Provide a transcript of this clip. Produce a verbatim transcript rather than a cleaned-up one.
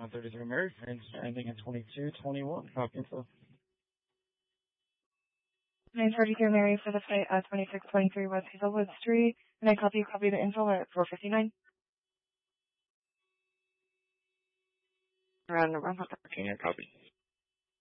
one thirty-three Mary, range ending in twenty-two twenty-one. Copy info. nine thirty-three Mary for the flight at twenty-six twenty-three West Hazelwood Street. And I copy, copy the info at four fifty-nine. Around around. Can you copy?